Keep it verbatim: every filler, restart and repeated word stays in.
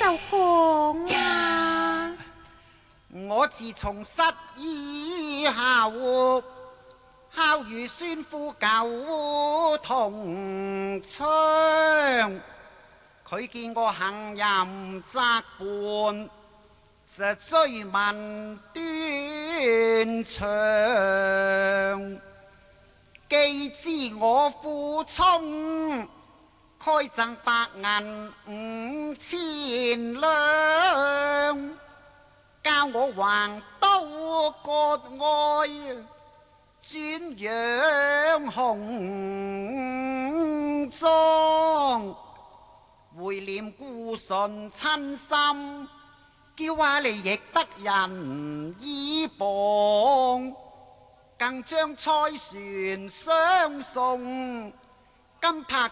受講啊！ 我自從失意後，孝與孫夫舊同窗，佢見我行淫擇伴，就追問端詳。既知我父充開贈白銀五千兩，教我橫刀割愛，轉養紅妝，回念故順親心，叫阿里亦得人依傍，更將賽船相送，金塔